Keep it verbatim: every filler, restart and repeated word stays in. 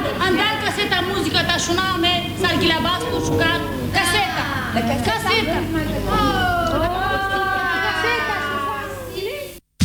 andar caseta musica ta suonare, salchi la basta, giocare.